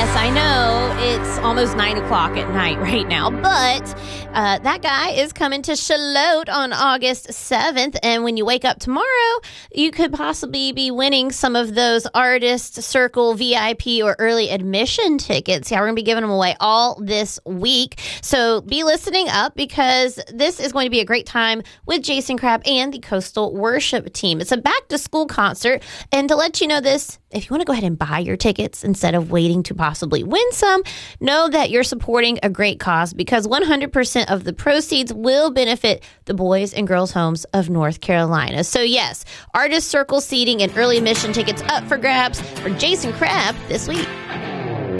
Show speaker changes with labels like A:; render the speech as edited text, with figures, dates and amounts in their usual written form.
A: Yes, I know it's almost 9 o'clock at night right now, but that guy is coming to Charlotte on August 7th. And when you wake up tomorrow, you could possibly be winning some of those Artist Circle VIP or early admission tickets. Yeah, we're going to be giving them away all this week. So be listening up because this is going to be a great time with Jason Crabb and the Coastal Worship Team. It's a back to school concert. And to let you know this, if you want to go ahead and buy your tickets instead of waiting to possibly win some, know that you're supporting a great cause because 100% of the proceeds will benefit the Boys and Girls Homes of North Carolina. So yes, Artist Circle seating and early admission tickets up for grabs for Jason Crabb this week.